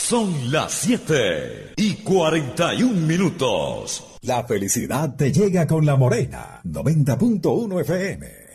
Son las 7:41. La felicidad te llega con La Morena, 90.1 FM.